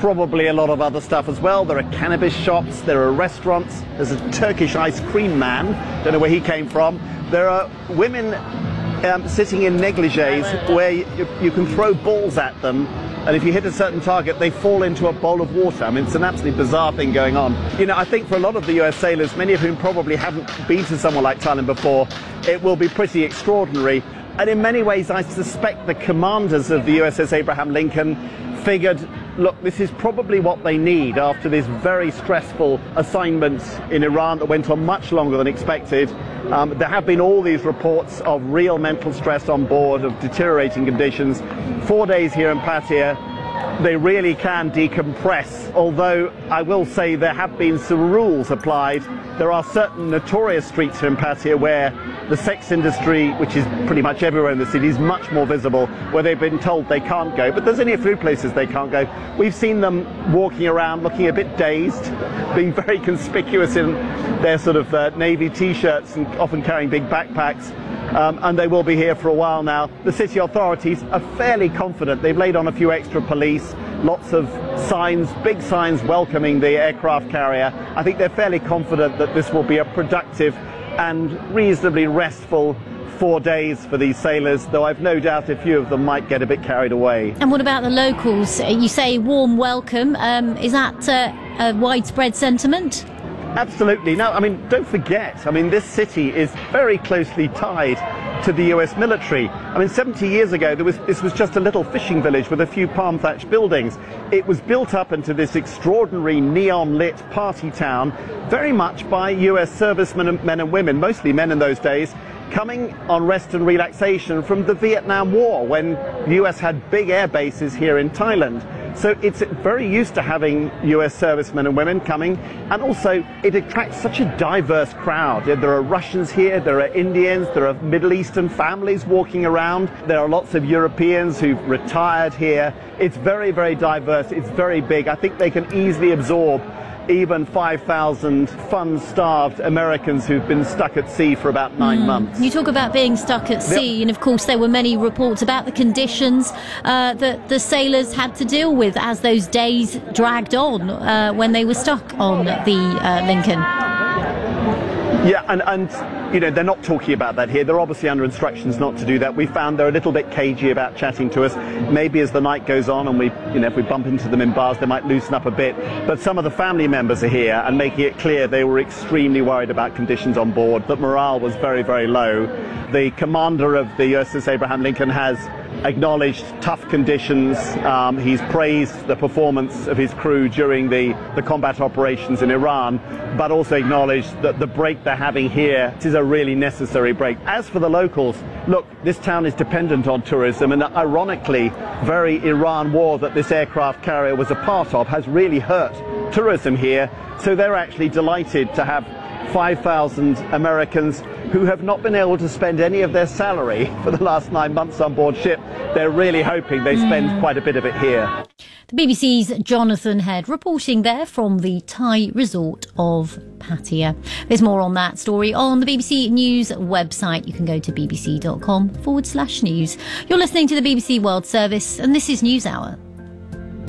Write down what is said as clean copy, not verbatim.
probably a lot of other stuff as well. There are cannabis shops, there are restaurants, there's a Turkish ice cream man, don't know where he came from. There are women sitting in negligees where you can throw balls at them, and if you hit a certain target, they fall into a bowl of water. I mean, it's an absolutely bizarre thing going on. You know, I think for a lot of the US sailors, many of whom probably haven't been to somewhere like Thailand before, it will be pretty extraordinary. And in many ways, I suspect the commanders of the USS Abraham Lincoln figured, look, this is probably what they need after this very stressful assignment in Iran that went on much longer than expected. There have been all these reports of real mental stress on board, of deteriorating conditions. 4 days here in Pattaya, they really can decompress, although I will say there have been some rules applied. There are certain notorious streets here in Pattaya where the sex industry, which is pretty much everywhere in the city, is much more visible, where they've been told they can't go. But there's only a few places they can't go. We've seen them walking around looking a bit dazed, being very conspicuous in their sort of navy t-shirts and often carrying big backpacks. And they will be here for a while now. The city authorities are fairly confident. They've laid on a few extra police, lots of signs, big signs welcoming the aircraft carrier. I think they're fairly confident that this will be a productive and reasonably restful 4 days for these sailors, though I've no doubt a few of them might get a bit carried away. And what about the locals? You say warm welcome. Is that a widespread sentiment? Absolutely. No, I mean, don't forget, I mean, this city is very closely tied to the US military. I mean, 70 years ago, this was just a little fishing village with a few palm thatched buildings. It was built up into this extraordinary neon-lit party town, very much by US servicemen men and women, mostly men in those days, coming on rest and relaxation from the Vietnam War, when the US had big air bases here in Thailand. So it's very used to having US servicemen and women coming, and also it attracts such a diverse crowd. There are Russians here, there are Indians, there are Middle Eastern families walking around, there are lots of Europeans who've retired here. It's very, very diverse, it's very big. I think they can easily absorb even 5,000 fun-starved Americans who've been stuck at sea for about 9 months. You talk about being stuck at sea, and of course there were many reports about the conditions that the sailors had to deal with as those days dragged on when they were stuck on the Lincoln. Yeah, and you know, they're not talking about that here. They're obviously under instructions not to do that. We found they're a little bit cagey about chatting to us. Maybe as the night goes on and if we bump into them in bars, they might loosen up a bit. But some of the family members are here and making it clear they were extremely worried about conditions on board, that morale was very, very low. The commander of the USS Abraham Lincoln has acknowledged tough conditions. He's praised the performance of his crew during the combat operations in Iran, but also acknowledged that the break they're having here is a really necessary break. As for the locals, look, this town is dependent on tourism, and ironically, very Iran war that this aircraft carrier was a part of has really hurt tourism here. So they're actually delighted to have 5,000 Americans who have not been able to spend any of their salary for the last 9 months on board ship. They're really hoping they spend quite a bit of it here. The BBC's Jonathan Head reporting there from the Thai resort of Pattaya. There's more on that story on the BBC News website. You can go to bbc.com/news. You're listening to the BBC World Service, and this is NewsHour.